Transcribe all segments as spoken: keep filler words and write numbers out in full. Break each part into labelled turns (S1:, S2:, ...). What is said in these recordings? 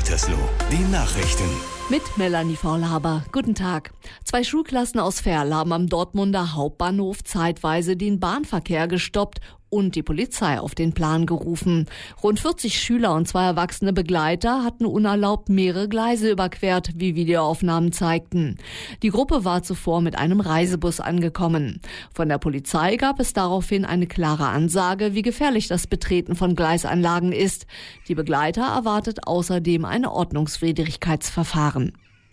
S1: Gütersloh, die Nachrichten.
S2: Mit Melanie Vorlaber. Guten Tag. Zwei Schulklassen aus Verl haben am Dortmunder Hauptbahnhof zeitweise den Bahnverkehr gestoppt und die Polizei auf den Plan gerufen. Rund vierzig Schüler und zwei erwachsene Begleiter hatten unerlaubt mehrere Gleise überquert, wie Videoaufnahmen zeigten. Die Gruppe war zuvor mit einem Reisebus angekommen. Von der Polizei gab es daraufhin eine klare Ansage, wie gefährlich das Betreten von Gleisanlagen ist. Die Begleiter erwartet außerdem ein Ordnungswidrigkeitsverfahren.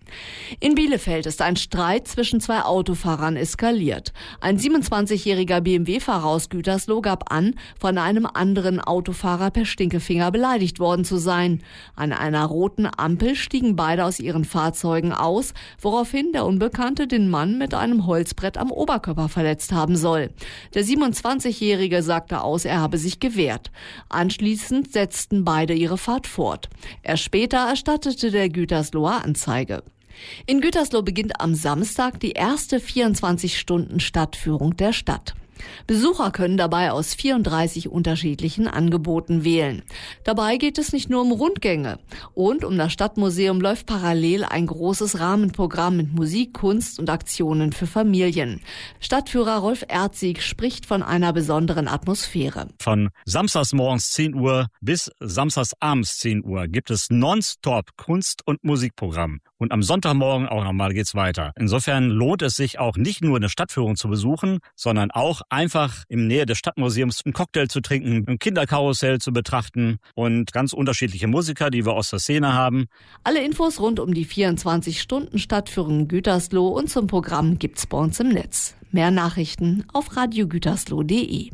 S2: In Bielefeld ist ein Streit zwischen zwei Autofahrern eskaliert. Ein siebenundzwanzigjähriger B M W-Fahrer aus Gütersloh gab an, von einem anderen Autofahrer per Stinkefinger beleidigt worden zu sein. An einer roten Ampel stiegen beide aus ihren Fahrzeugen aus, woraufhin der Unbekannte den Mann mit einem Holzbrett am Oberkörper verletzt haben soll. Der siebenundzwanzigjährige sagte aus, er habe sich gewehrt. Anschließend setzten beide ihre Fahrt fort. Erst später erstattete der Gütersloher Anzeige. In Gütersloh beginnt am Samstag die erste vierundzwanzig-Stunden-Stadtführung der Stadt. Besucher können dabei aus vierunddreißig unterschiedlichen Angeboten wählen. Dabei geht es nicht nur um Rundgänge. Und um das Stadtmuseum läuft parallel ein großes Rahmenprogramm mit Musik, Kunst und Aktionen für Familien. Stadtführer Rolf Erzig spricht von einer besonderen Atmosphäre.
S3: Von samstags morgens zehn Uhr bis samstags abends zehn Uhr gibt es nonstop Kunst- und Musikprogramm. Und am Sonntagmorgen auch nochmal geht's weiter. Insofern lohnt es sich auch nicht nur eine Stadtführung zu besuchen, sondern auch einfach in Nähe des Stadtmuseums einen Cocktail zu trinken, ein Kinderkarussell zu betrachten und ganz unterschiedliche Musiker, die wir aus der Szene haben.
S2: Alle Infos rund um die vierundzwanzig-Stunden-Stadtführung in Gütersloh und zum Programm gibt's bei uns im Netz. Mehr Nachrichten auf radio gütersloh punkt de.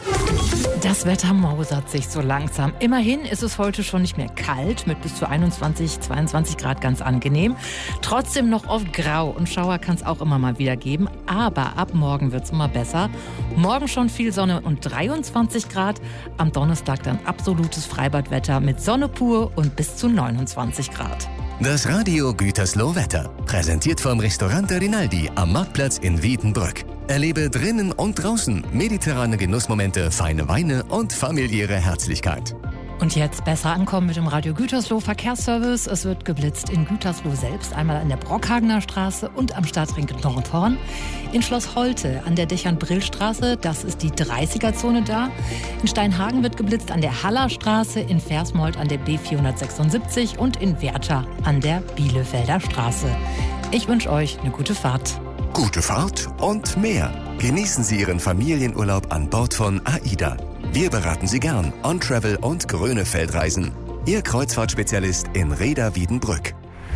S4: Das Wetter mausert sich so langsam. Immerhin ist es heute schon nicht mehr kalt, mit bis zu einundzwanzig, zweiundzwanzig Grad ganz angenehm. Trotzdem noch oft grau und Schauer kann es auch immer mal wieder geben. Aber ab morgen wird es immer besser. Morgen schon viel Sonne und dreiundzwanzig Grad. Am Donnerstag dann absolutes Freibadwetter mit Sonne pur und bis zu neunundzwanzig Grad.
S1: Das Radio Gütersloh Wetter, präsentiert vom Restaurant der Rinaldi am Marktplatz in Wiedenbrück. Erlebe drinnen und draußen mediterrane Genussmomente, feine Weine und familiäre Herzlichkeit.
S4: Und jetzt besser ankommen mit dem Radio Gütersloh Verkehrsservice. Es wird geblitzt in Gütersloh selbst, einmal an der Brockhagener Straße und am Stadtring Nordhorn. In Schloss Holte an der Dechern-Brill-Straße, das ist die dreißiger-Zone da. In Steinhagen wird geblitzt an der Haller Straße, in Versmold an der B vierhundertsechsundsiebzig und in Werther an der Bielefelder Straße. Ich wünsche euch eine gute Fahrt.
S1: Gute Fahrt und mehr. Genießen Sie Ihren Familienurlaub an Bord von AIDA. Wir beraten Sie gern on Travel und Grönefeldreisen. Ihr Kreuzfahrtspezialist in Reda Wiedenbrück.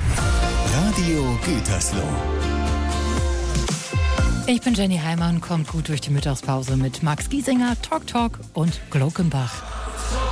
S1: Radio Gütersloh.
S4: Ich bin Jenny Heimann, kommt gut durch die Mittagspause mit Max Giesinger, Talk Talk und Glockenbach.